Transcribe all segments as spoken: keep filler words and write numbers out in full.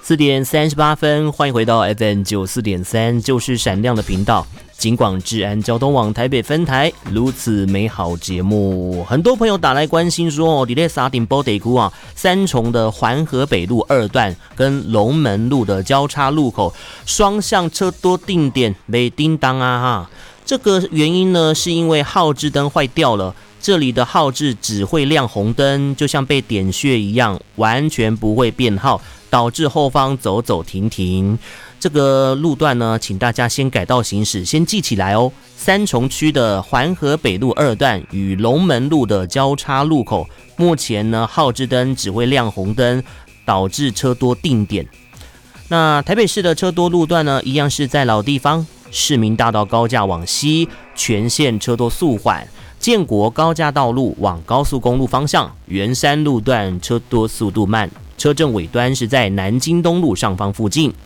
四点三十八分，欢迎回到 F M 九四点三，就是闪亮的频道。警广治安交通网台北分台如此美好节目，很多朋友打来关心说，哦，你在沙顶波得谷啊，三重的环河北路二段跟龙门路的交叉路口，双向车多定点没叮当啊哈。这个原因呢，是因为号志灯坏掉了。这里的号志只会亮红灯，就像被点穴一样，完全不会变号，导致后方走走停停。这个路段呢，请大家先改道行驶，先记起来哦。三重区的环河北路二段与龙门路的交叉路口，目前呢号志灯只会亮红灯，导致车多定点。那台北市的车多路段呢，一样是在老地方，市民大道高架往西，全线车多速缓。建国高架道路往高速公路方向，圆山路段车多速度慢，车阵尾端是在南京东路上方附近。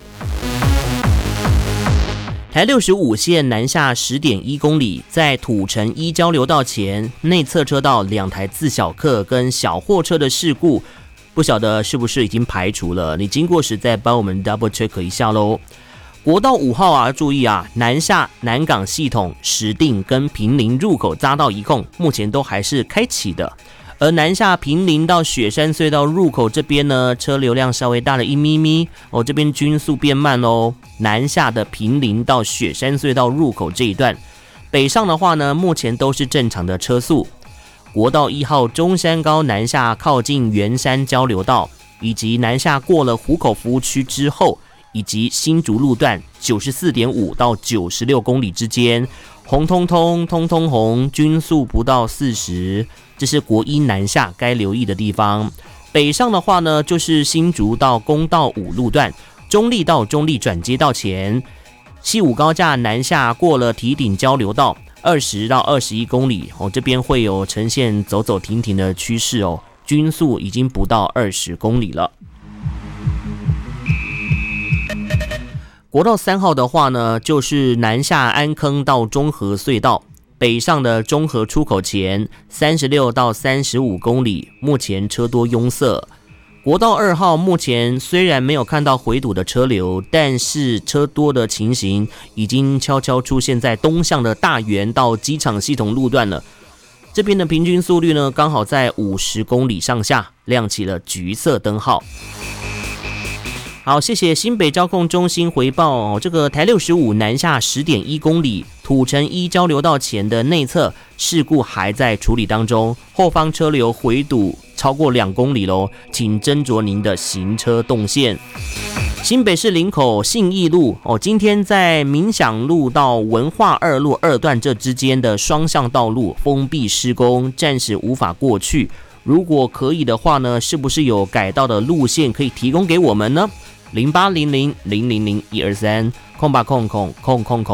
台六十五线南下 十点一公里，在土城一交流道前内侧车道两台自小客跟小货车的事故，不晓得是不是已经排除了？你经过时再帮我们 double check 一下咯。国道五号啊，注意啊，南下南港系统石碇跟坪林入口匝道一控，目前都还是开启的。而南下坪林到雪山隧道入口这边呢，车流量稍微大了一咪咪哦，这边均速变慢喽。南下的坪林到雪山隧道入口这一段，北上的话呢，目前都是正常的车速。国道一号中山高南下靠近圆山交流道，以及南下过了湖口服务区之后，以及新竹路段 九十四点五 到九十六公里之间，红通通通通红，均速不到四十，这是国一南下该留意的地方。北上的话呢，就是新竹到公道五路段，中立到中立转接道前，西武高架南下过了堤顶交流道二十到二十一公里，哦，这边会有呈现走走停停的趋势哦，均速已经不到二十公里了。国道三号的话呢，就是南下安坑到中和隧道，北上的中和出口前三十六到三十五公里，目前车多拥塞。国道二号目前虽然没有看到回堵的车流，但是车多的情形已经悄悄出现在东向的大园到机场系统路段了。这边的平均速率呢，刚好在五十公里上下，亮起了橘色灯号。好，谢谢新北交控中心回报哦，这个台六十五南下 十点一公里，土城一交流道前的内侧事故还在处理当中，后方车流回堵超过两公里咯，请斟酌您的行车动线。新北市林口信义路哦，今天在民享路到文化二路二段这之间的双向道路封闭施工，暂时无法过去。如果可以的话呢，是不是有改道的路线可以提供给我们呢？零八零零零零零一二三空吧空空空空空。